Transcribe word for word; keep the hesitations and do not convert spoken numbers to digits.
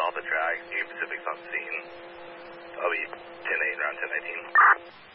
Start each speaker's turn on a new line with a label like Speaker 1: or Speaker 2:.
Speaker 1: all the tracks. Union Pacific's on scene. I'll be ten eight around ten nineteen.